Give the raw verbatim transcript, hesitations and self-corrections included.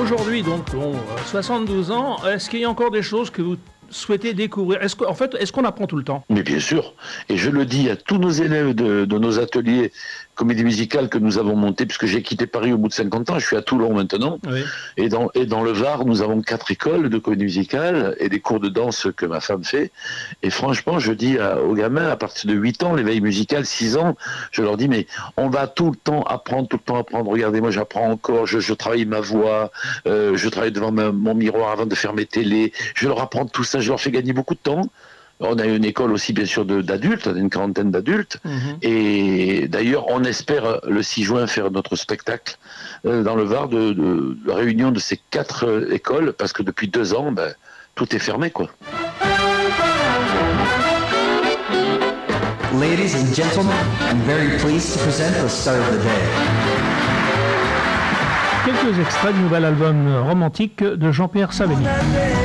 aujourd'hui, donc, bon, soixante-douze ans, est-ce qu'il y a encore des choses que vous souhaitez découvrir? Est-ce qu'en fait, est-ce qu'on apprend tout le temps? Mais bien sûr, et je le dis à tous nos élèves de, de nos ateliers comédie musicale que nous avons montés, puisque j'ai quitté Paris au bout de cinquante ans, je suis à Toulon maintenant, Oui. et, dans, et dans le Var, nous avons quatre écoles de comédie musicale et des cours de danse que ma femme fait, et franchement, je dis à, aux gamins, à partir de huit ans, l'éveil musical, six ans, je leur dis, mais on va tout le temps apprendre, tout le temps apprendre, regardez, moi j'apprends encore, je, je travaille ma voix, euh, je travaille devant ma, mon miroir avant de faire mes télés, je leur apprends tout ça, je leur fais gagner beaucoup de temps. On a une école aussi, bien sûr, de, d'adultes, on a une quarantaine d'adultes. Mmh. Et d'ailleurs, on espère le six juin faire notre spectacle euh, dans le Var de, de, de réunion de ces quatre euh, écoles, parce que depuis deux ans, ben, tout est fermé, quoi. Ladies and gentlemen, I'm very pleased to present the star of the day. Quelques extraits du nouvel album romantique de Jean-Pierre Saveni.